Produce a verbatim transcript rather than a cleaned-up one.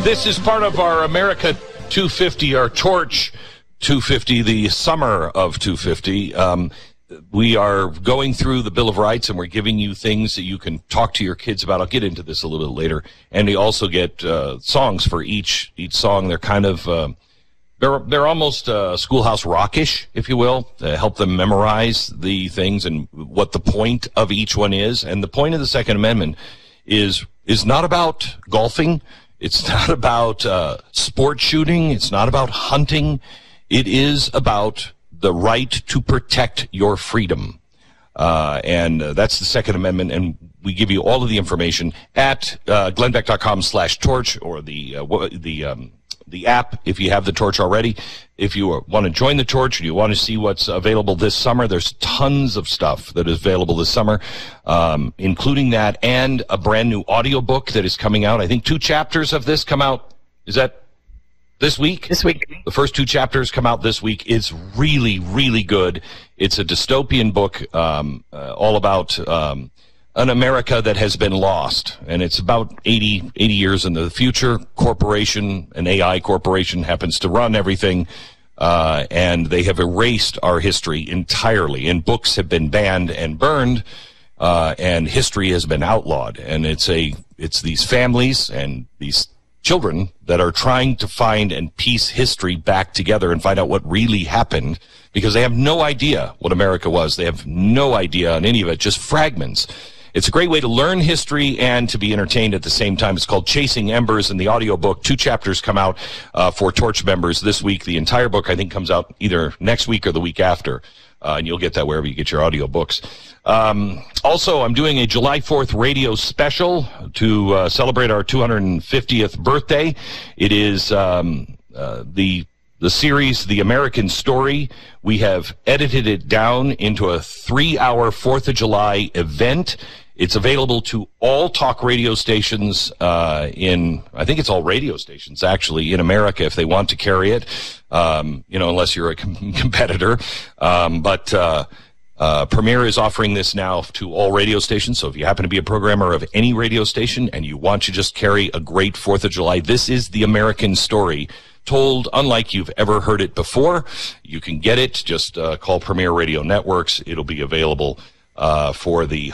This is part of our America two fifty, our Torch two fifty, the summer of two fifty. Um, we are going through the Bill of Rights, and we're giving you things that you can talk to your kids about. I'll get into this a little bit later. And we also get uh, songs for each each song. They're kind of uh, they're they're almost uh, Schoolhouse Rockish, if you will, to help them memorize the things and what the point of each one is. And the point of the Second Amendment is is not about golfing. It's not about uh, sport shooting. It's not about hunting. It is about the right to protect your freedom. Uh, and uh, that's the Second Amendment. And we give you all of the information at uh, glennbeck.com slash torch or the, uh, the, um, the app if you have the Torch already. If you want to join the Torch and you want to see what's available this summer, there's tons of stuff that is available this summer, um, including that and a brand new audiobook that is coming out. I think two chapters of this come out. Is that this week? This week. The first two chapters come out this week. It's really, really good. It's a dystopian book, um, uh, all about, um, an America that has been lost, and it's about eighty, eighty years in the future. Corporation, an A I corporation, happens to run everything, uh, and they have erased our history entirely, and books have been banned and burned, uh, and history has been outlawed. And it's a, it's these families and these children that are trying to find and piece history back together and find out what really happened, because they have no idea what America was. They have no idea on any of it, just fragments. It's a great way to learn history and to be entertained at the same time. It's called Chasing Embers, and the audiobook, two chapters come out uh, for Torch members this week. The entire book, I think, comes out either next week or the week after, uh, and you'll get that wherever you get your audiobooks. Um, also, I'm doing a July fourth radio special to uh, celebrate our two hundred fiftieth birthday. It is um, uh, the the series, The American Story. We have edited it down into a three-hour fourth of July event. It's available to all talk radio stations uh, in, I think it's all radio stations, actually, in America, if they want to carry it, um, you know, unless you're a com- competitor. Um, but uh, uh, Premier is offering this now to all radio stations. So if you happen to be a programmer of any radio station and you want to just carry a great fourth of July, this is The American Story, told unlike you've ever heard it before. You can get it. Just uh, call Premier Radio Networks. It'll be available uh, for the